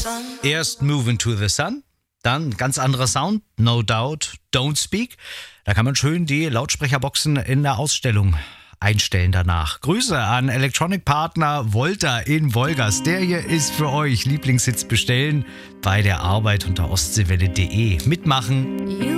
Erst Move into the Sun, dann ganz anderer Sound, No Doubt, Don't Speak. Da kann man schön die Lautsprecherboxen in der Ausstellung einstellen danach. Grüße an Electronic-Partner Volta in Wolgast. Der hier ist für euch. Lieblingssitz bestellen bei der Arbeit unter ostseewelle.de. Mitmachen.